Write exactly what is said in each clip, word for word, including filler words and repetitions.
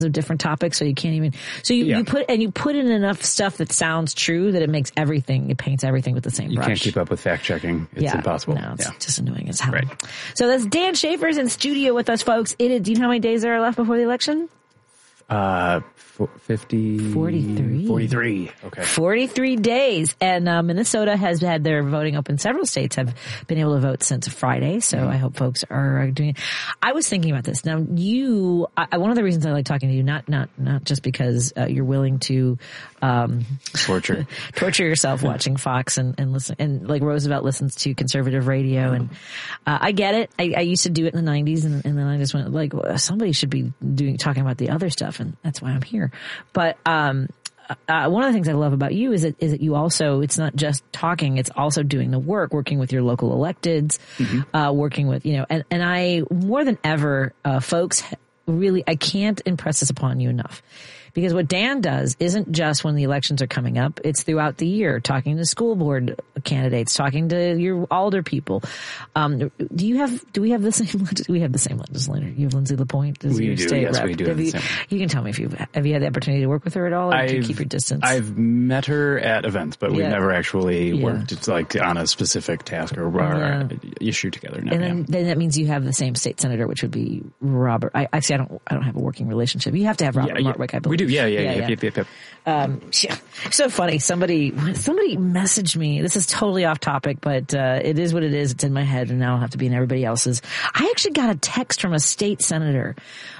of different topics, so you can't even so you, yeah. you put and you put in enough stuff that sounds true that it makes everything it paints everything with the same you brush. You can't keep up with fact checking. It's yeah. impossible. No, it's yeah. just annoying as hell. Right. So that's Dan Schaefer's in studio with us, folks. It is, do you know how many days there are left before the election? Uh, fifty forty-three forty-three Okay. forty-three days. And uh, Minnesota has had their voting open. Several states have been able to vote since Friday. So mm-hmm. I hope folks are doing it. I was thinking about this. Now, you, I, one of the reasons I like talking to you, not, not, not just because uh, you're willing to, um, torture, torture yourself watching Fox and, and listen, and like Roosevelt listens to conservative radio. Mm-hmm. And, uh, I get it. I, I used to do it in the nineties and, and then I just went like, well, somebody should be doing, talking about the other stuff. And that's why I'm here. But, um, uh, one of the things I love about you is that, is that you also, it's not just talking, it's also doing the work, working with your local electeds, mm-hmm. uh, working with, you know, and, and I, more than ever, uh, folks really, I can't impress this upon you enough. Because what Dan does isn't just when the elections are coming up. It's throughout the year, talking to school board candidates, talking to your alder people. Um, do you have, do we have the same, we have the same legislator. You have Lindsay LaPointe as we your do, state yes, rep. We do. Have you, you can tell me if you've, have you had the opportunity to work with her at all, or do you keep your distance? I've met her at events, but we've yeah. never actually yeah. worked it's like on a specific task or, or yeah. issue together. No, and then, then that means you have the same state senator, which would be Robert. I actually, I don't, I don't have a working relationship. You have to have Robert yeah, Martwick, yeah. I believe. We do. Yeah, yeah, yeah. yeah, yeah. yeah. Yep, yep. Um, yeah. So funny. Somebody, somebody messaged me. This is totally off topic, but, uh, it is what it is. It's in my head and now I'll have to be in everybody else's. I actually got a text from a state senator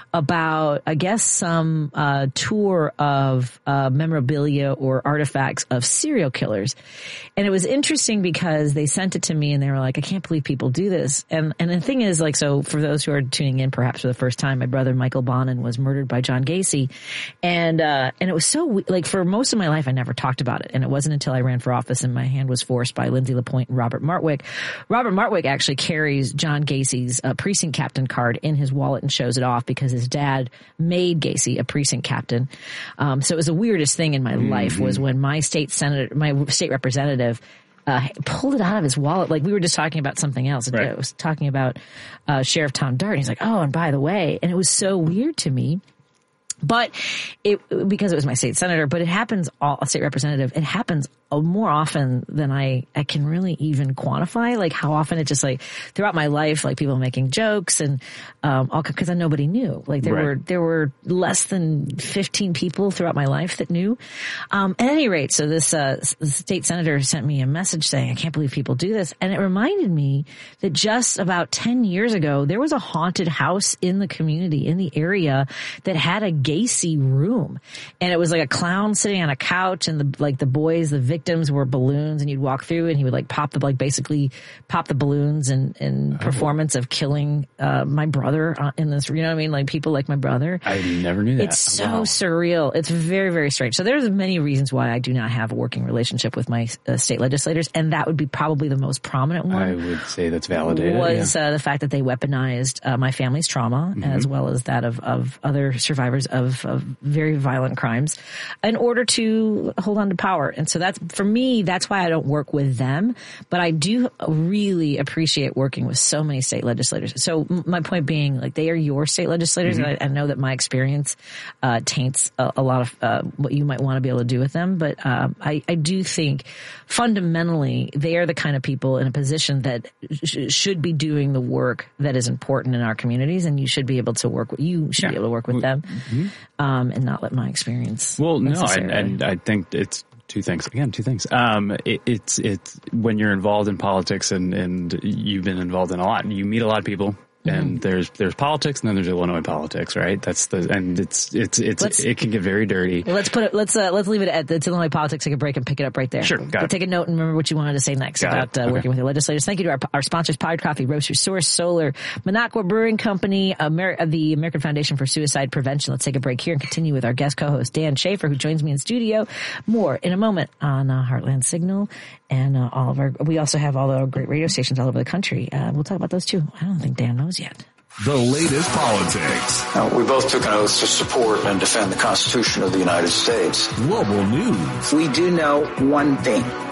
about, I guess, some uh tour of uh memorabilia or artifacts of serial killers. And it was interesting because they sent it to me and they were like, I can't believe people do this. And and the thing is, like, so for those who are tuning in perhaps for the first time, my brother Michael Bonin was murdered by John Gacy. And uh and it was so, like, for most of my life I never talked about it. And it wasn't until I ran for office and my hand was forced by Lindsay LaPointe and Robert Martwick. Robert Martwick actually carries John Gacy's uh, precinct captain card in his wallet and shows it off because his dad made Gacy a precinct captain. Um, so it was the weirdest thing in my mm-hmm. life was when my state senator, my state representative, uh, pulled it out of his wallet. Like we were just talking about something else. Right. I was talking about, uh, Sheriff Tom Dart. He's like, oh, and by the way, and it was so weird to me. But it, because it was my state senator, but it happens all, a state representative, it happens more often than I, I can really even quantify, like how often it just like throughout my life, like people making jokes and, um, all, cause I, nobody knew. Like there right. were, there were less than fifteen people throughout my life that knew. Um, at any rate, so this, uh, state senator sent me a message saying, I can't believe people do this. And it reminded me that just about ten years ago, there was a haunted house in the community, in the area that had a Gacy room. And it was like a clown sitting on a couch and the, like the boys, the victims were balloons and you'd walk through and he would like pop the, like basically pop the balloons and, and performance of killing, uh, my brother in this, you know what I mean? Like people like my brother. I never knew that. It's so wow. surreal. It's very, very strange. So there's many reasons why I do not have a working relationship with my uh, state legislators. And that would be probably the most prominent one. I would say that's validated. Was, yeah. uh, the fact that they weaponized, uh, my family's trauma mm-hmm. as well as that of, of other survivors of, of very violent crimes in order to hold on to power. And so that's, for me, that's why I don't work with them. But I do really appreciate working with so many state legislators. So my point being, like, they are your state legislators. Mm-hmm. And I, I know that my experience uh, taints a, a lot of uh, what you might want to be able to do with them. But um, I, I do think fundamentally they are the kind of people in a position that sh- should be doing the work that is important in our communities. And you should be able to work with, you should yeah. be able to work with them mm-hmm. um, and not let my experience. Well, no, and, and I think it's two things. Again, two things. Um, it, it's, it's when you're involved in politics and, and you've been involved in a lot, you meet a lot of people. And mm-hmm. there's there's politics, and then there's Illinois politics, right? That's the and it's it's it's let's, it can get very dirty. Let's put it. Let's uh, let's leave it at the Illinois politics. Take a break and pick it up right there. Sure. Got it. Take a note and remember what you wanted to say next got about uh, okay. working with the legislators. Thank you to our our sponsors: Pod Coffee, Roaster Source, Solar, Minocqua Brewing Company, Amer- the American Foundation for Suicide Prevention. Let's take a break here and continue with our guest co-host Dan Schaefer, who joins me in studio. More in a moment on uh, Heartland Signal and uh, all of our. We also have all our great radio stations all over the country. Uh, we'll talk about those too. I don't think Dan knows yet. The latest politics. Now, we both took an oath to support and defend the Constitution of the United States. Global news. We do know one thing.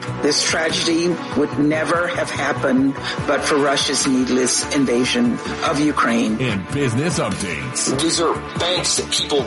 This tragedy would never have happened but for Russia's needless invasion of Ukraine. In business updates. These are banks that people